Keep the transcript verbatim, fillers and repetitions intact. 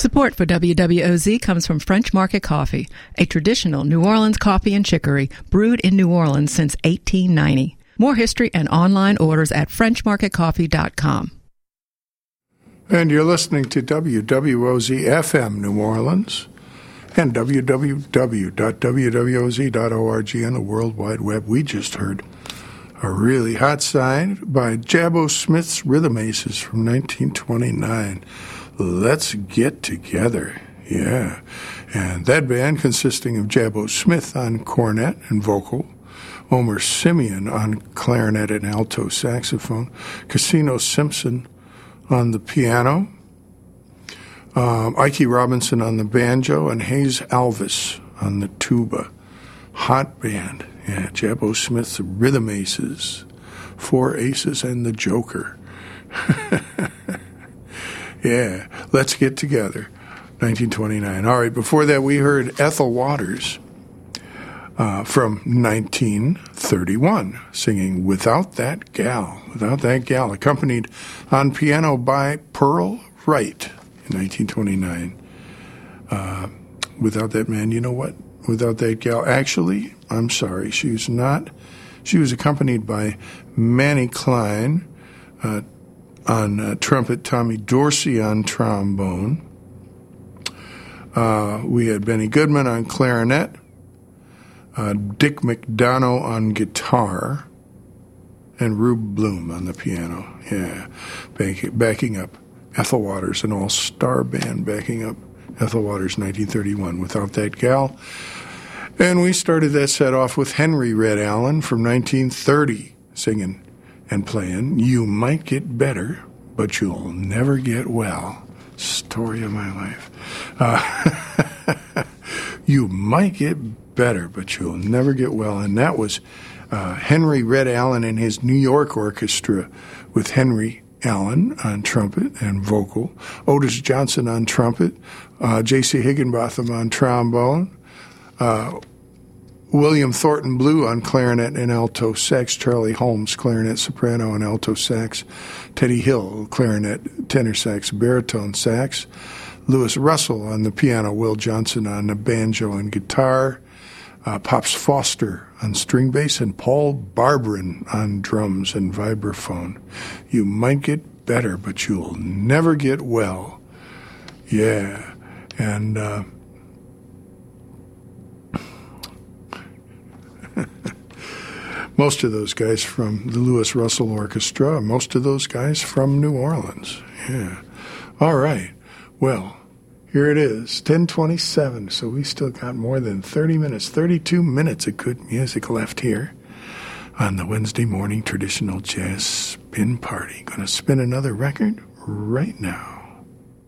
Support for W W O Z comes from French Market Coffee, a traditional New Orleans coffee and chicory brewed in New Orleans since eighteen ninety. More history and online orders at french market coffee dot com. And you're listening to W W O Z F M New Orleans and w w w dot w w o z dot org on the World Wide Web. We just heard a really hot side by Jabo Smith's Rhythm Aces from nineteen twenty-nine. Let's Get Together. Yeah. And that band consisting of Jabo Smith on cornet and vocal, Omer Simeon on clarinet and alto saxophone, Casino Simpson on the piano, um, Ike Robinson on the banjo, and Hayes Alvis on the tuba. Hot band. Yeah, Jabo Smith's Rhythm Aces. Four Aces and the Joker. Yeah, Let's Get Together, nineteen twenty-nine. All right, before that we heard Ethel Waters uh, from nineteen thirty-one, singing Without That Gal, Without That Gal, accompanied on piano by Pearl Wright in nineteen twenty-nine. Uh, without that man, you know what? Without that gal. Actually, I'm sorry, she was not. She was accompanied by Manny Klein uh, on uh, trumpet, Tommy Dorsey on trombone. Uh, we had Benny Goodman on clarinet, uh, Dick McDonough on guitar, and Rube Bloom on the piano. Yeah, back, backing up Ethel Waters, an all-star band backing up Ethel Waters, nineteen thirty-one, Without That Gal. And we started that set off with Henry Red Allen from nineteen thirty, singing and playing You Might Get Better, But You'll Never Get Well. Story of my life. Uh, you might get better, but you'll never get well. And that was uh, Henry Red Allen and his New York Orchestra with Henry Allen on trumpet and vocal, Otis Johnson on trumpet, uh, J C Higginbotham on trombone, uh, William Thornton Blue on clarinet and alto sax, Charlie Holmes, clarinet, soprano, and alto sax, Teddy Hill, clarinet, tenor sax, baritone sax, Lewis Russell on the piano, Will Johnson on the banjo and guitar, uh, Pops Foster on string bass, and Paul Barbarin on drums and vibraphone. You might get better, but you'll never get well. Yeah. And uh, most of those guys from the Lewis Russell Orchestra, most of those guys from New Orleans. Yeah. All right. Well, here it is, ten twenty-seven, so we still got more than thirty minutes, thirty-two minutes of good music left here on the Wednesday morning traditional jazz spin party. Going to spin another record right now.